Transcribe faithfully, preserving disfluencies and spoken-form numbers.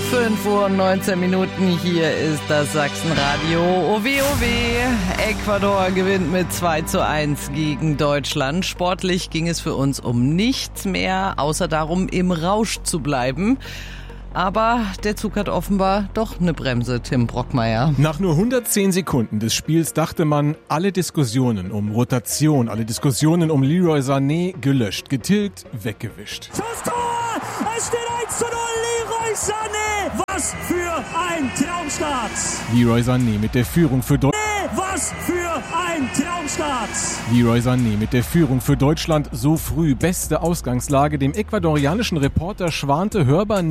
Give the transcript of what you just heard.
fünf Uhr und neunzehn Minuten, hier ist das Sachsenradio. O weh, o weh, Ecuador gewinnt mit zwei zu eins gegen Deutschland. Sportlich ging es für uns um nichts mehr, außer darum, im Rausch zu bleiben. Aber der Zug hat offenbar doch eine Bremse, Tim Brockmeier. Nach nur hundertzehn Sekunden des Spiels dachte man, alle Diskussionen um Rotation, alle Diskussionen um Leroy Sané gelöscht, getilgt, weggewischt. Schuss, Tor! Es steht eins zu null, Leroy Sané! Was für ein Traumstart! Leroy Sané mit der Führung für Deutschland. Was für ein Traumstart! Leroy Sané mit der Führung für Deutschland so früh. Beste Ausgangslage. Dem ecuadorianischen Reporter schwante hörbar